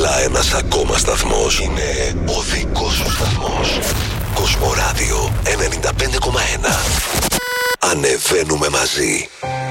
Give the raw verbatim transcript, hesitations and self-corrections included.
Αλλά ένας ακόμα σταθμός είναι ο δικός σου σταθμός. Κοσμοράδιο ενενήντα πέντε κόμμα ένα. Ανεβαίνουμε μαζί.